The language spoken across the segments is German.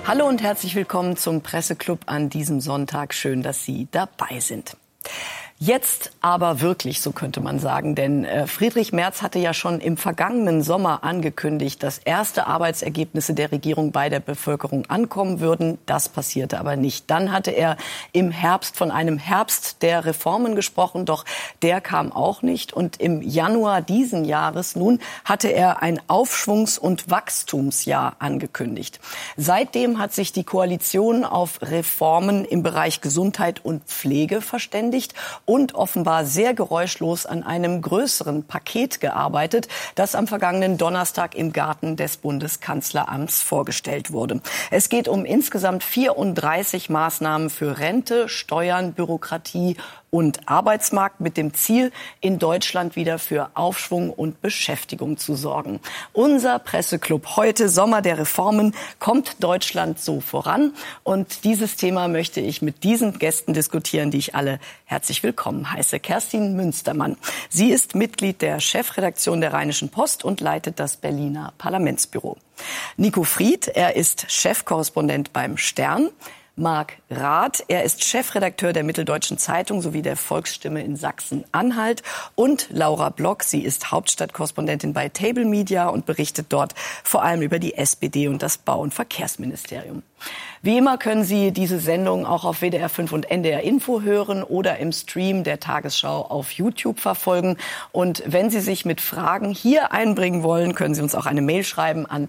Hallo und herzlich willkommen zum Presseclub an diesem Sonntag. Schön, dass Sie dabei sind. Jetzt aber wirklich, so könnte man sagen, denn Friedrich Merz hatte ja schon im vergangenen Sommer angekündigt, dass erste Arbeitsergebnisse der Regierung bei der Bevölkerung ankommen würden. Das passierte aber nicht. Dann hatte er im Herbst von einem Herbst der Reformen gesprochen, doch der kam auch nicht. Und im Januar diesen Jahres nun hatte er ein Aufschwungs- und Wachstumsjahr angekündigt. Seitdem hat sich die Koalition auf Reformen im Bereich Gesundheit und Pflege verständigt und offenbar sehr geräuschlos an einem größeren Paket gearbeitet, das am vergangenen Donnerstag im Garten des Bundeskanzleramts vorgestellt wurde. Es geht um insgesamt 34 Maßnahmen für Rente, Steuern, Bürokratie und Arbeitsmarkt mit dem Ziel, in Deutschland wieder für Aufschwung und Beschäftigung zu sorgen. Unser Presseclub heute, Sommer der Reformen, kommt Deutschland so voran? Und dieses Thema möchte ich mit diesen Gästen diskutieren, die ich alle herzlich willkommen heiße. Kerstin Münstermann. Sie ist Mitglied der Chefredaktion der Rheinischen Post und leitet das Berliner Parlamentsbüro. Nico Fried, er ist Chefkorrespondent beim Stern. Marc Rath, er ist Chefredakteur der Mitteldeutschen Zeitung sowie der Volksstimme in Sachsen-Anhalt. Und Laura Block, sie ist Hauptstadtkorrespondentin bei Table Media und berichtet dort vor allem über die SPD und das Bau- und Verkehrsministerium. Wie immer können Sie diese Sendung auch auf WDR 5 und NDR Info hören oder im Stream der Tagesschau auf YouTube verfolgen. Und wenn Sie sich mit Fragen hier einbringen wollen, können Sie uns auch eine Mail schreiben an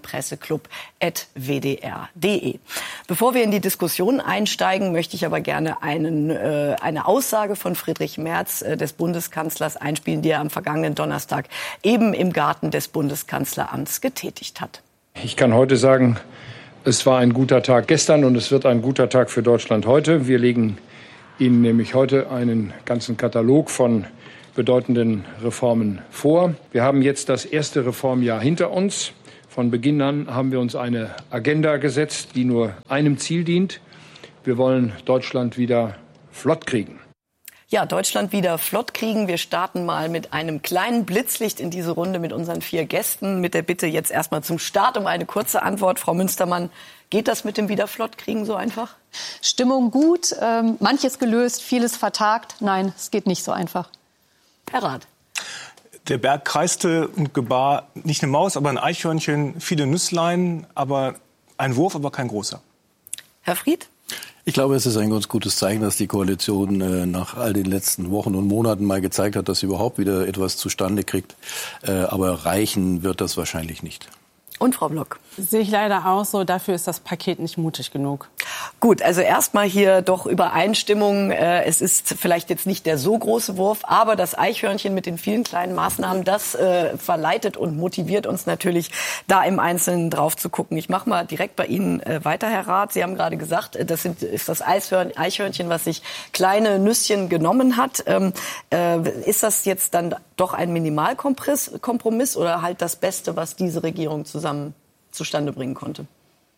presseclub@wdr.de. Bevor wir in die Diskussion einsteigen, möchte ich aber gerne eine Aussage von Friedrich Merz, des Bundeskanzlers, einspielen, die er am vergangenen Donnerstag eben im Garten des Bundeskanzleramts getätigt hat. Ich kann heute sagen, es war ein guter Tag gestern und es wird ein guter Tag für Deutschland heute. Wir legen Ihnen nämlich heute einen ganzen Katalog von bedeutenden Reformen vor. Wir haben jetzt das erste Reformjahr hinter uns. Von Beginn an haben wir uns eine Agenda gesetzt, die nur einem Ziel dient. Wir wollen Deutschland wieder flott kriegen. Ja, Deutschland wieder flott kriegen. Wir starten mal mit einem kleinen Blitzlicht in diese Runde mit unseren 4 Gästen. Mit der Bitte jetzt erstmal zum Start um eine kurze Antwort. Frau Münstermann, geht das mit dem wieder flott kriegen so einfach? Stimmung gut, manches gelöst, vieles vertagt. Nein, es geht nicht so einfach. Herr Rath. Der Berg kreiste und gebar nicht eine Maus, aber ein Eichhörnchen, viele Nüsslein, aber ein Wurf, aber kein großer. Herr Fried? Ich glaube, es ist ein ganz gutes Zeichen, dass die Koalition nach all den letzten Wochen und Monaten mal gezeigt hat, dass sie überhaupt wieder etwas zustande kriegt. Aber reichen wird das wahrscheinlich nicht. Und Frau Block? Sehe ich leider auch so. Dafür ist das Paket nicht mutig genug. Gut, also erstmal hier doch Übereinstimmung. Es ist vielleicht jetzt nicht der so große Wurf, aber das Eichhörnchen mit den vielen kleinen Maßnahmen, das verleitet und motiviert uns natürlich, da im Einzelnen drauf zu gucken. Ich mache mal direkt bei Ihnen weiter, Herr Rath. Sie haben gerade gesagt, ist das Eichhörnchen, was sich kleine Nüsschen genommen hat. Ist das jetzt dann doch ein Minimalkompromiss oder halt das Beste, was diese Regierung zustande bringen konnte?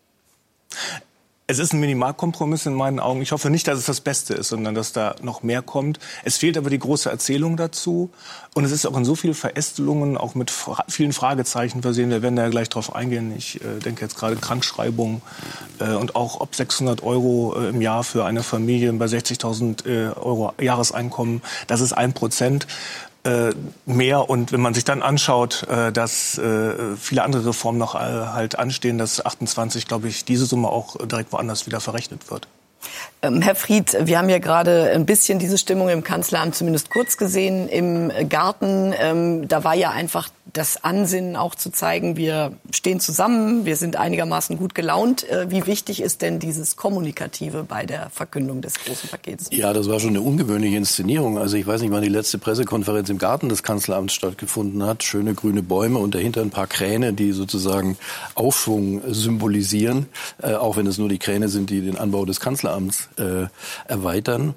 Es ist ein Minimalkompromiss in meinen Augen. Ich hoffe nicht, dass es das Beste ist, sondern dass da noch mehr kommt. Es fehlt aber die große Erzählung dazu. Und es ist auch in so vielen Verästelungen, auch mit vielen Fragezeichen versehen. Wir werden da ja gleich drauf eingehen. Ich denke jetzt gerade Krankschreibung und auch ob 600 € im Jahr für eine Familie bei 60.000 € Jahreseinkommen, das ist 1%. Mehr. Und wenn man sich dann anschaut, dass viele andere Reformen noch halt anstehen, dass 28, glaube ich, diese Summe auch direkt woanders wieder verrechnet wird. Herr Fried, wir haben ja gerade ein bisschen diese Stimmung im Kanzleramt zumindest kurz gesehen im Garten. Da war ja einfach das Ansinnen auch zu zeigen, wir stehen zusammen, wir sind einigermaßen gut gelaunt. Wie wichtig ist denn dieses Kommunikative bei der Verkündung des großen Pakets? Ja, das war schon eine ungewöhnliche Inszenierung. Also ich weiß nicht, wann die letzte Pressekonferenz im Garten des Kanzleramts stattgefunden hat. Schöne grüne Bäume und dahinter ein paar Kräne, die sozusagen Aufschwung symbolisieren. Auch wenn es nur die Kräne sind, die den Anbau des Kanzleramts erweitern.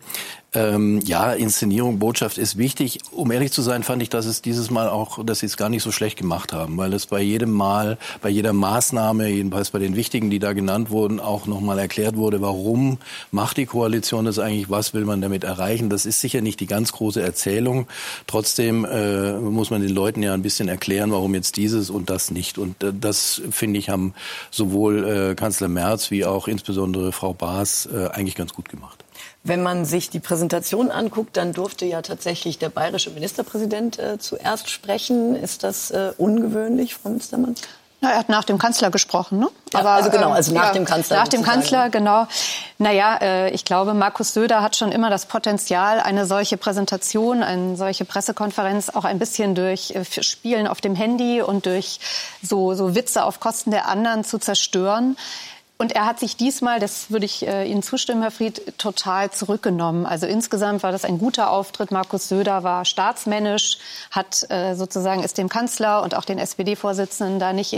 Ja, Inszenierung, Botschaft ist wichtig. Um ehrlich zu sein, fand ich, dass es dieses Mal auch, dass sie es gar nicht so schlecht gemacht haben, weil es bei jedem Mal, bei jeder Maßnahme, jedenfalls bei den wichtigen, die da genannt wurden, auch nochmal erklärt wurde, warum macht die Koalition das eigentlich, was will man damit erreichen. Das ist sicher nicht die ganz große Erzählung. Trotzdem muss man den Leuten ja ein bisschen erklären, warum jetzt dieses und das nicht. Und das, finde ich, haben sowohl Kanzler Merz wie auch insbesondere Frau Baas eigentlich ganz gut gemacht. Wenn man sich die Präsentation anguckt, dann durfte ja tatsächlich der bayerische Ministerpräsident zuerst sprechen. Ist das ungewöhnlich, Frau Münstermann? Na, er hat nach dem Kanzler gesprochen, ne? Ja, aber, also genau, also nach dem Kanzler. Nach dem Kanzler, genau. Naja, ich glaube, Markus Söder hat schon immer das Potenzial, eine solche Präsentation, eine solche Pressekonferenz auch ein bisschen durch Spielen auf dem Handy und durch so Witze auf Kosten der anderen zu zerstören. Und er hat sich diesmal, das würde ich Ihnen zustimmen, Herr Fried, total zurückgenommen. Also insgesamt war das ein guter Auftritt. Markus Söder war staatsmännisch, hat sozusagen ist dem Kanzler und auch den SPD-Vorsitzenden da nicht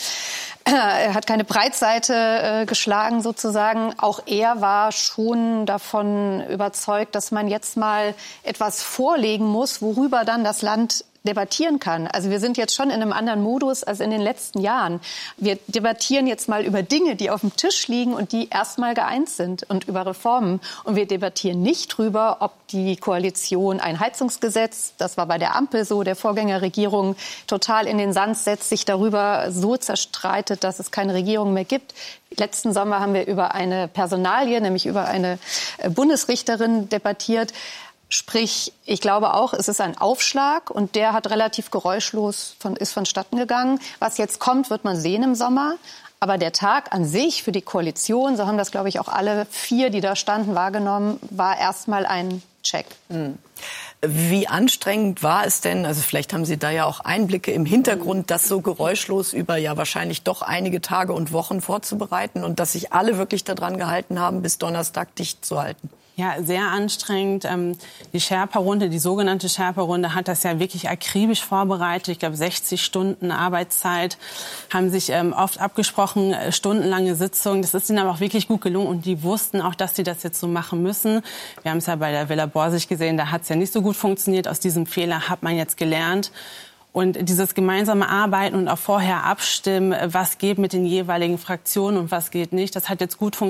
er hat keine Breitseite geschlagen sozusagen. Auch er war schon davon überzeugt, dass man jetzt mal etwas vorlegen muss, worüber dann das Land debattieren kann. Also wir sind jetzt schon in einem anderen Modus als in den letzten Jahren. Wir debattieren jetzt mal über Dinge, die auf dem Tisch liegen und die erstmal geeint sind und über Reformen. Und wir debattieren nicht drüber, ob die Koalition ein Heizungsgesetz, das war bei der Ampel so, der Vorgängerregierung, total in den Sand setzt, sich darüber so zerstreitet, dass es keine Regierung mehr gibt. Letzten Sommer haben wir über eine Personalie, nämlich über eine Bundesrichterin debattiert. Sprich, ich glaube auch, es ist ein Aufschlag und der hat relativ geräuschlos ist vonstatten gegangen. Was jetzt kommt, wird man sehen im Sommer. Aber der Tag an sich für die Koalition, so haben das, glaube ich, auch alle 4, die da standen, wahrgenommen, war erstmal ein Check. Wie anstrengend war es denn, also vielleicht haben Sie da ja auch Einblicke im Hintergrund, das so geräuschlos über ja wahrscheinlich doch einige Tage und Wochen vorzubereiten und dass sich alle wirklich daran gehalten haben, bis Donnerstag dicht zu halten? Ja, sehr anstrengend. Die Sherpa-Runde, die sogenannte Sherpa-Runde, hat das ja wirklich akribisch vorbereitet. Ich glaube, 60 Stunden Arbeitszeit, haben sich oft abgesprochen, stundenlange Sitzungen. Das ist ihnen aber auch wirklich gut gelungen und die wussten auch, dass sie das jetzt so machen müssen. Wir haben es ja bei der Villa Borsig gesehen, da hat es ja nicht so gut funktioniert. Aus diesem Fehler hat man jetzt gelernt. Und dieses gemeinsame Arbeiten und auch vorher abstimmen, was geht mit den jeweiligen Fraktionen und was geht nicht, das hat jetzt gut funktioniert.